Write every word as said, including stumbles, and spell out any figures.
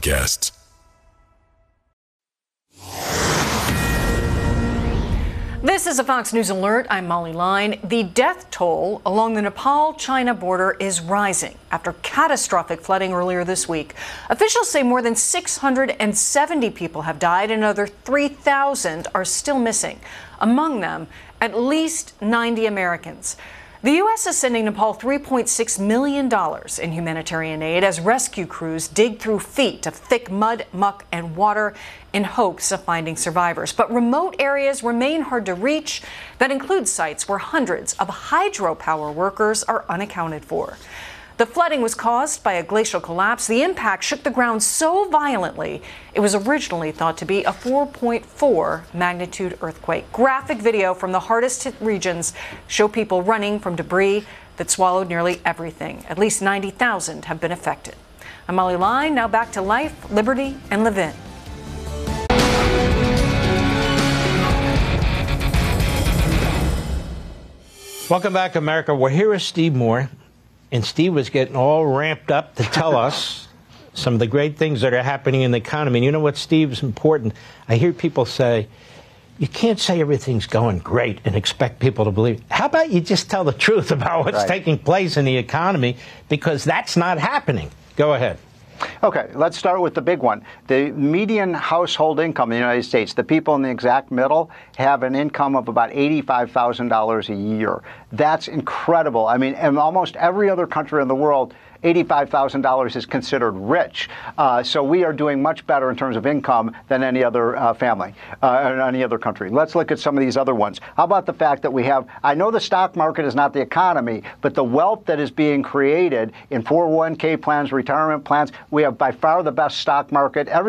podcasts. This is a Fox News Alert. I'm Molly Line. The death toll along the Nepal-China border is rising after catastrophic flooding earlier this week. Officials say more than six hundred seventy people have died and another three thousand are still missing. Among them, at least ninety Americans. The U S is sending Nepal three point six million dollars in humanitarian aid as rescue crews dig through feet of thick mud, muck, and water in hopes of finding survivors. But remote areas remain hard to reach. That includes sites where hundreds of hydropower workers are unaccounted for. The flooding was caused by a glacial collapse. The impact shook the ground so violently, it was originally thought to be a four point four magnitude earthquake. Graphic video from the hardest hit regions show people running from debris that swallowed nearly everything. At least ninety thousand have been affected. I'm Molly Line. Now back to life, liberty, and Levin. Welcome back, America. We're here with Steve Moore. And Steve was getting all ramped up to tell us some of the great things that are happening in the economy. And you know what, Steve, is important? I hear people say, you can't say everything's going great and expect people to believe it. How about you just tell the truth about what's right. taking place in the economy? Because that's not happening. Go ahead. Okay, let's start with the big one. The median household income in the United States, the people in the exact middle, have an income of about eighty-five thousand dollars a year. That's incredible. I mean, in almost every other country in the world, eighty-five thousand dollars is considered rich. Uh, so we are doing much better in terms of income than any other uh, family, uh, or any other country. Let's look at some of these other ones. How about the fact that we have, I know the stock market is not the economy, but the wealth that is being created in four oh one K plans, retirement plans, we have by far the best stock market. Every